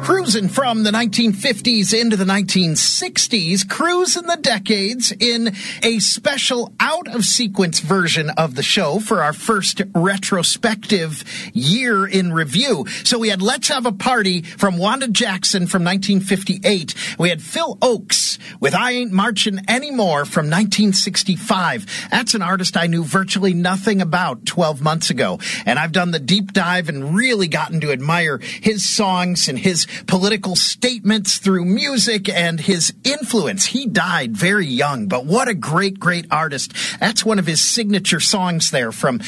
Cruising from the 1950s into the 1960s, cruising the decades in a special out-of-sequence version of the show for our first retrospective year in review. So we had Let's Have a Party from Wanda Jackson from 1958. We had Phil Oakes with I Ain't Marching Anymore from 1965. That's an artist I knew virtually nothing about 12 months ago. And I've done the deep dive and really gotten to admire his songs and his political statements through music and his influence. He died very young, but what a great, great artist. That's one of his signature songs there from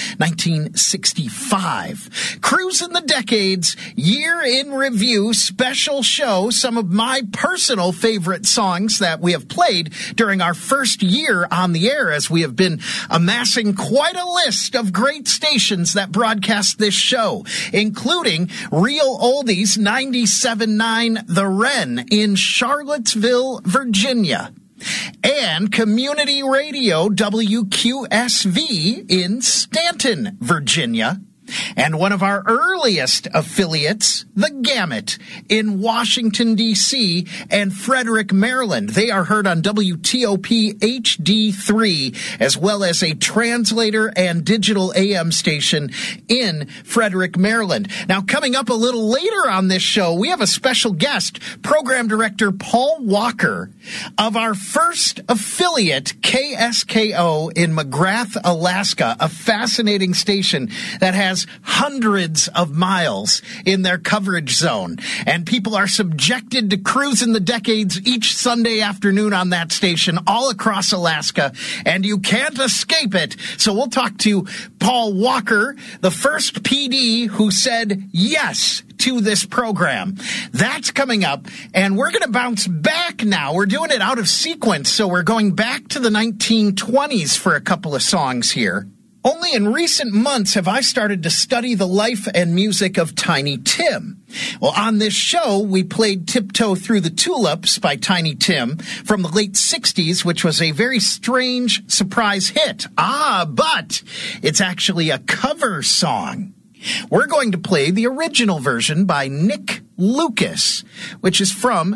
1965. Cruising the Decades, year in review, special show, some of my personal favorite songs that we have played during our first year on the air, as we have been amassing quite a list of great stations that broadcast this show, including Real Oldies 97.9 The Wren in Charlottesville, Virginia, and Community Radio WQSV in Stanton, Virginia, and one of our earliest affiliates, The Gamut, in Washington, D.C. and Frederick, Maryland. They are heard on WTOP HD3, as well as a translator and digital AM station in Frederick, Maryland. Now, coming up a little later on this show, we have a special guest, Program Director Paul Walker of our first affiliate, KSKO, in McGrath, Alaska, a fascinating station that has hundreds of miles in their coverage zone. And people are subjected to cruising the decades each Sunday afternoon on that station all across Alaska, and you can't escape it. So we'll talk to Paul Walker, the first PD who said yes to this program. That's coming up, and we're going to bounce back now. We're doing it out of sequence, so we're going back to the 1920s for a couple of songs here. Only in recent months have I started to study the life and music of Tiny Tim. Well, on this show, we played Tiptoe Through the Tulips by Tiny Tim from the late 60s, which was a very strange surprise hit. But it's actually a cover song. We're going to play the original version by Nick Lucas, which is from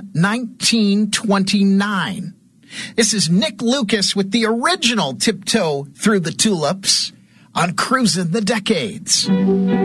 1929. This is Nick Lucas with the original Tiptoe Through the Tulips on Cruising the Decades.